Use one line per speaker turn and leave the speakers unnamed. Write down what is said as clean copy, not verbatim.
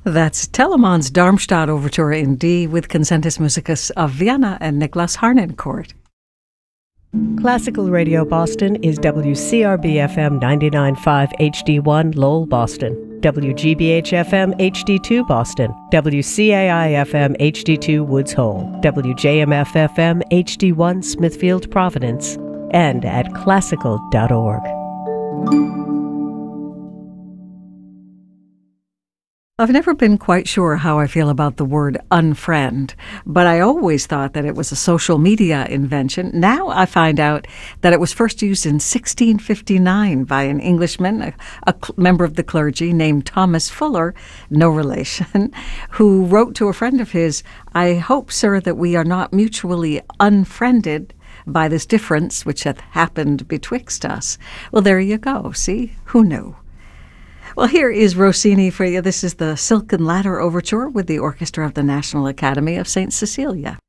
That's Telemann's Darmstadt Overture in D with Concentus Musicus of Vienna and Niklas Harnoncourt.
Classical Radio Boston is WCRB-FM 99.5 HD1 Lowell, Boston, WGBH-FM HD2 Boston, WCAI-FM HD2 Woods Hole, WJMF-FM HD1 Smithfield, Providence, and at classical.org.
I've never been quite sure how I feel about the word unfriend, but I always thought that it was a social media invention. Now I find out that it was first used in 1659 by an Englishman, a member of the clergy named Thomas Fuller, no relation, who wrote to a friend of his, "I hope, sir, that we are not mutually unfriended by this difference which hath happened betwixt us." Well, there you go. See? Who knew? Well, here is Rossini for you. This is the Silken Ladder Overture with the Orchestra of the National Academy of St. Cecilia.